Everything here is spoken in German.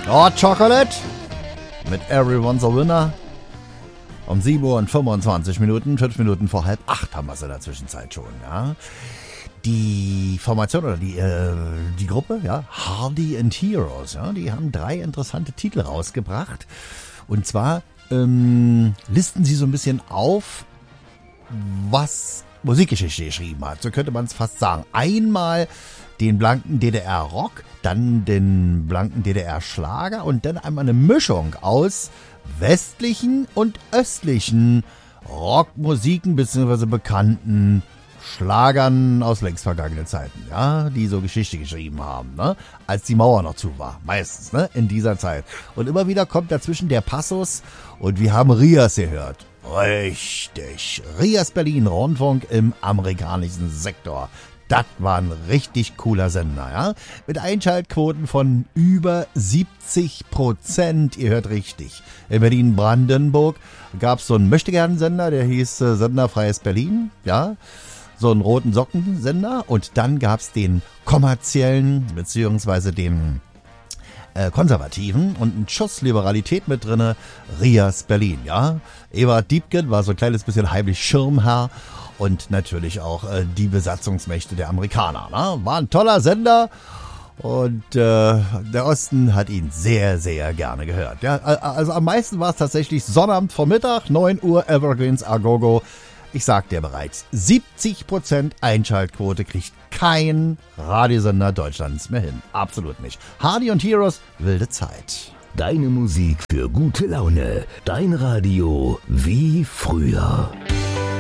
Hot Chocolate mit Everyone's a Winner. Um 7 Uhr und 25 Minuten, 5 Minuten vor 7:30 haben wir es in der Zwischenzeit schon, ja. Die Formation oder die Gruppe, ja, Hardy and Heroes, ja, die haben 3 interessante Titel rausgebracht. Und zwar listen sie so ein bisschen auf, was Musikgeschichte geschrieben hat. So könnte man es fast sagen. Einmal den blanken DDR-Rock, dann den blanken DDR-Schlager und dann einmal eine Mischung aus westlichen und östlichen Rockmusiken bzw. bekannten Schlagern aus längst vergangenen Zeiten, ja, die so Geschichte geschrieben haben, ne, als die Mauer noch zu war, meistens, ne, in dieser Zeit. Und immer wieder kommt dazwischen der Passus und wir haben Rias gehört. Richtig, Rias Berlin Rundfunk im amerikanischen Sektor. Das war ein richtig cooler Sender, ja. Mit Einschaltquoten von über 70%. Ihr hört richtig. In Berlin-Brandenburg gab es so einen Möchtegern-Sender, der hieß Senderfreies Berlin, ja. So einen roten Sockensender. Und dann gab es den kommerziellen, beziehungsweise den konservativen und einen Schuss Liberalität mit drinne, Rias Berlin, ja. Ewald Diepgen war so ein kleines bisschen heimlich Schirmherr. Und natürlich auch die Besatzungsmächte der Amerikaner. Ne? War ein toller Sender und der Osten hat ihn sehr, sehr gerne gehört. Ja, also am meisten war es tatsächlich Sonnabend Vormittag, 9 Uhr, Evergreens Agogo. Ich sag dir bereits, 70% Einschaltquote kriegt kein Radiosender Deutschlands mehr hin. Absolut nicht. Hardy und Heroes, wilde Zeit. Deine Musik für gute Laune. Dein Radio wie früher.